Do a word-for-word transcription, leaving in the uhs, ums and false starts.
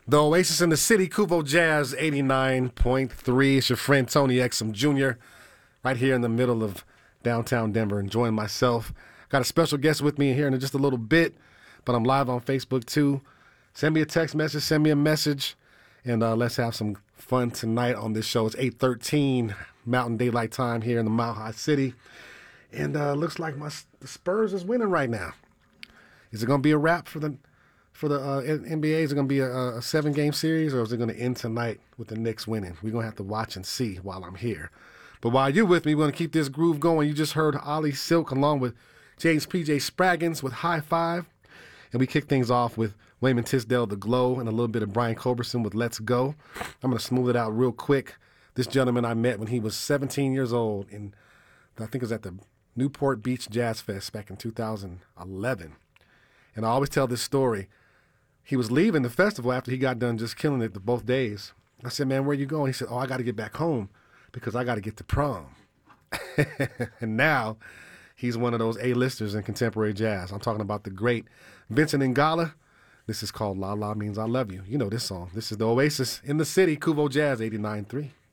The Oasis in the City, Kuvo Jazz eighty-nine point three. It's your friend Tony Exum Junior right here in the middle of downtown Denver, enjoying myself. Got a special guest with me here in just a little bit, but I'm live on Facebook too. Send me a text message, send me a message, and uh, let's have some fun tonight on this show. It's eight thirteen Mountain Daylight Time here in the Mile High City, and uh, looks like my the Spurs is winning right now. Is it going to be a wrap for the for the uh, N B A? Is it going to be a, a seven-game series, or is it going to end tonight with the Knicks winning? We're going to have to watch and see while I'm here. But while you're with me, we're going to keep this groove going. You just heard Ollie Silk along with James P J Spraggins with High Five. And we kick things off with Wayman Tisdale, The Glow, and a little bit of Brian Culberson with Let's Go. I'm going to smooth it out real quick. This gentleman I met when he was seventeen years old, in I think it was at the Newport Beach Jazz Fest back in two thousand eleven. And I always tell this story. He was leaving the festival after he got done just killing it the both days. I said, man, where you going? He said, oh, I got to get back home because I got to get to prom. And now he's one of those A-listers in contemporary jazz. I'm talking about the great Vincent Ingala. This is called La La Means I Love You. You know this song. This is the Oasis in the City, Kuvo Jazz eighty-nine point three.